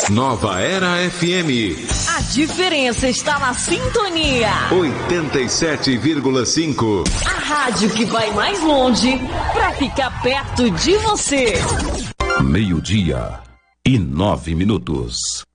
Nova Era FM. A diferença está na sintonia. 87,5. A rádio que vai mais longe para ficar perto de você. 12:09.